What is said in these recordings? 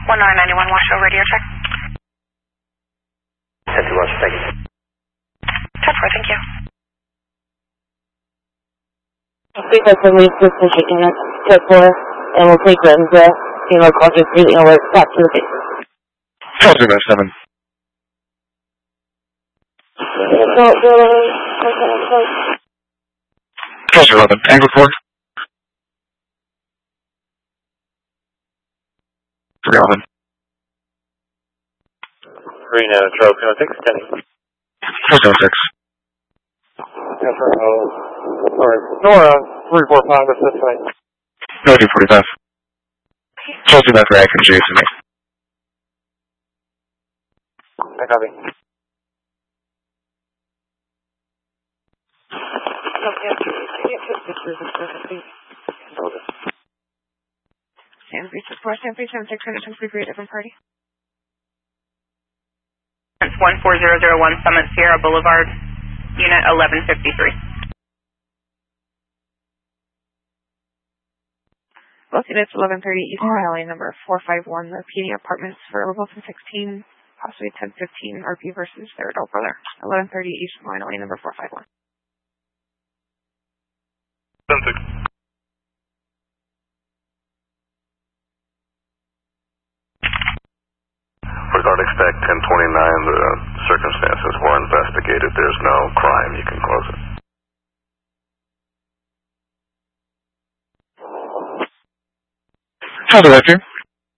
1991 Washoe radio check. 10-2 Roger, thank you. 10-4, thank you. Frequent from Lee's System taking it 10-4, and we'll take Renza, female caller breathing alert, back to the base. Roger, 7. Roger, 11. Angle 4. 311. 3 now, Charles, 6, 10. Roger, 6. Sorry, Nora, 345, that's this way. No, 245. Roger, that rag and Jason. I copy. San Beach 736, a different party. 14001 Summit Sierra Boulevard, Unit 1153. Both units 1130 East Highway number 451, the PD apartments for Wilson 16, possibly 1015 RP versus their adult brother. 1130 East Highway number 451. 10-6. Regard expect 1029, the circumstances were investigated. There's no crime. You can close it. Roger, that, Jim.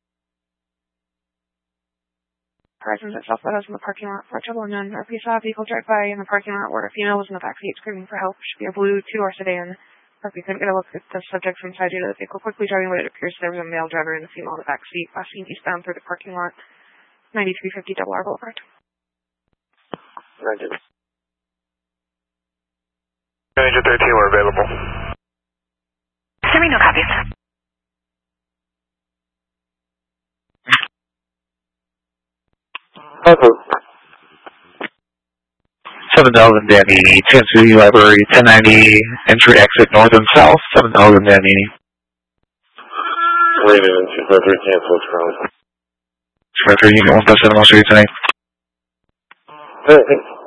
Horizons at South Meadows in the parking lot for trouble unknown. RP saw a vehicle drive by in the parking lot where a female was in the backseat screaming for help. Should be a blue 2-door sedan. RP couldn't get a look at the subject from inside due to the vehicle quickly driving, but it appears there was a male driver and a female in the backseat, passing eastbound through the parking lot. 9350 Double R Boulevard. Roger. Manager 13, we're available. Give me no copies. Okay. 7000 Danny, Tennessee Library, 1090, entry exit north and south, 7000 Danny. Radio 253, cancel, Charlie. Unit 157, I'll show you tonight. Alright, thanks.